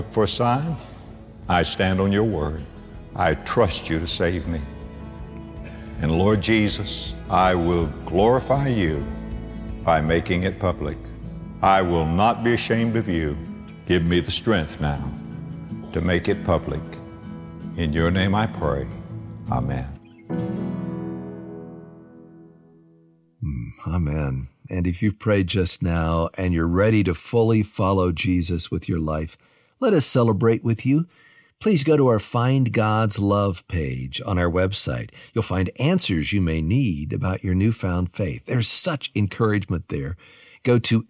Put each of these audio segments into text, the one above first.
For a sign, I stand on your word. I trust you to save me. And Lord Jesus, I will glorify you by making it public. I will not be ashamed of you. Give me the strength now to make it public. In your name I pray. Amen. Amen. And if you've prayed just now and you're ready to fully follow Jesus with your life, let us celebrate with you. Please go to our Find God's Love page on our website. You'll find answers you may need about your newfound faith. There's such encouragement there. Go to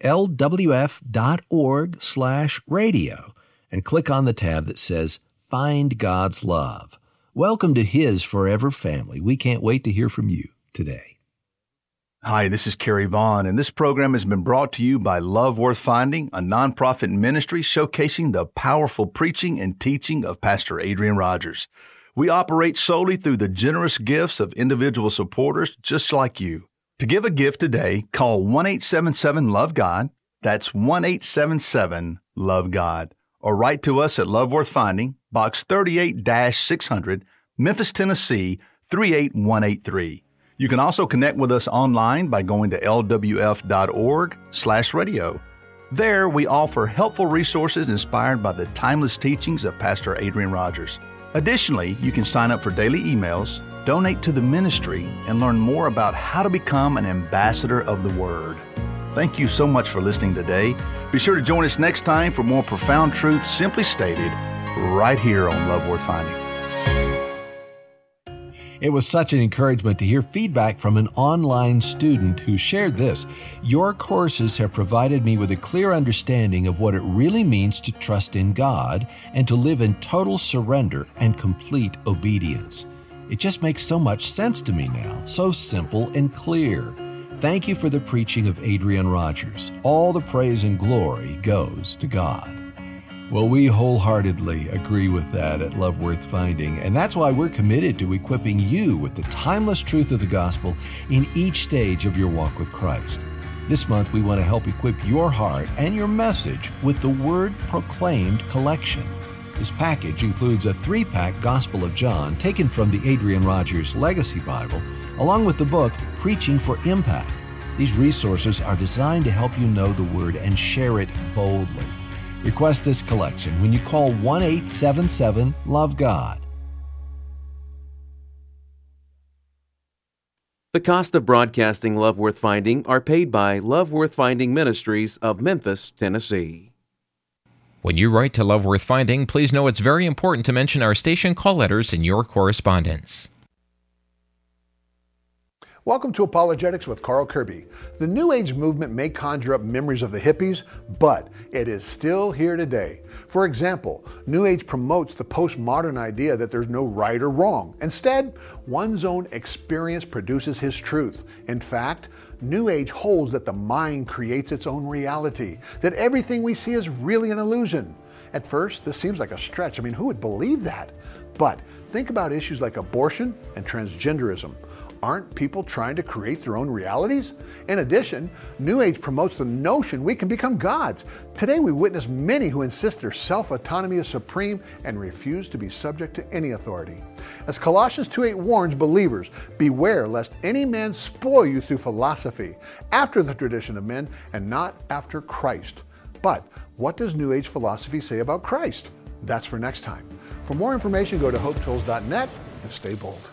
lwf.org/radio and click on the tab that says Find God's Love. Welcome to His forever family. We can't wait to hear from you today. Hi, this is Kerry Vaughn, and this program has been brought to you by Love Worth Finding, a nonprofit ministry showcasing the powerful preaching and teaching of Pastor Adrian Rogers. We operate solely through the generous gifts of individual supporters just like you. To give a gift today, call 1-877-LOVE-GOD. That's 1-877-LOVE-GOD. Or write to us at Love Worth Finding, Box 38-600, Memphis, Tennessee, 38183. You can also connect with us online by going to lwf.org/radio. There, we offer helpful resources inspired by the timeless teachings of Pastor Adrian Rogers. Additionally, you can sign up for daily emails, donate to the ministry, and learn more about how to become an ambassador of the Word. Thank you so much for listening today. Be sure to join us next time for more profound truths simply stated right here on Love Worth Finding. It was such an encouragement to hear feedback from an online student who shared this. Your courses have provided me with a clear understanding of what it really means to trust in God and to live in total surrender and complete obedience. It just makes so much sense to me now, so simple and clear. Thank you for the preaching of Adrian Rogers. All the praise and glory goes to God. Well, we wholeheartedly agree with that at Love Worth Finding, and that's why we're committed to equipping you with the timeless truth of the gospel in each stage of your walk with Christ. This month, we want to help equip your heart and your message with the Word Proclaimed collection. This package includes a 3-pack Gospel of John taken from the Adrian Rogers Legacy Bible, along with the book Preaching for Impact. These resources are designed to help you know the Word and share it boldly. Request this collection when you call 1-877-LOVE-GOD. The cost of broadcasting Love Worth Finding are paid by Love Worth Finding Ministries of Memphis, Tennessee. When you write to Love Worth Finding, please know it's very important to mention our station call letters in your correspondence. Welcome to Apologetics with Carl Kirby. The New Age movement may conjure up memories of the hippies, but it is still here today. For example, New Age promotes the postmodern idea that there's no right or wrong. Instead, one's own experience produces his truth. In fact, New Age holds that the mind creates its own reality, that everything we see is really an illusion. At first, this seems like a stretch. I mean, who would believe that? But think about issues like abortion and transgenderism. Aren't people trying to create their own realities? In addition, New Age promotes the notion we can become gods. Today we witness many who insist their self-autonomy is supreme and refuse to be subject to any authority. As Colossians 2:8 warns believers, beware lest any man spoil you through philosophy, after the tradition of men, and not after Christ. But what does New Age philosophy say about Christ? That's for next time. For more information, go to hopetools.net and stay bold.